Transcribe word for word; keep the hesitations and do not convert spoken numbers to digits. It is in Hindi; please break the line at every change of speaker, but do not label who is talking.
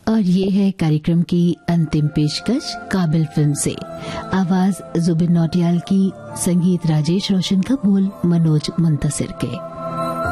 और ये है कार्यक्रम की अंतिम पेशकश काबिल फिल्म से। आवाज जुबिन नौटियाल की, संगीत राजेश रोशन का, बोल मनोज मुंतसिर के।